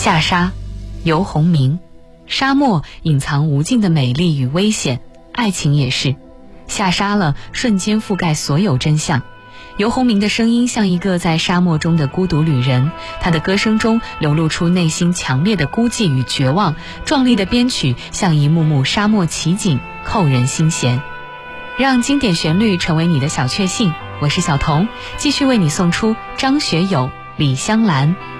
下沙，游鸿明。沙漠隐藏无尽的美丽与危险，爱情也是。下沙了，瞬间覆盖所有真相。游鸿明的声音像一个在沙漠中的孤独旅人，他的歌声中流露出内心强烈的孤寂与绝望，壮丽的编曲像一幕幕沙漠奇景，扣人心弦。让经典旋律成为你的小确幸，我是小彤，继续为你送出张学友、李香兰。